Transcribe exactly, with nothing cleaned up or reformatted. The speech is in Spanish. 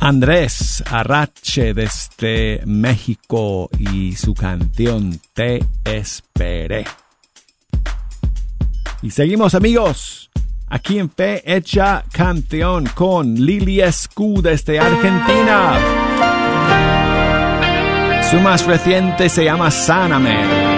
Andrés Arrache desde México y su canción Te Esperé. Y seguimos, amigos, aquí en Fe Hecha Canción con Lili Escu desde Argentina. Su más reciente se llama Sáname.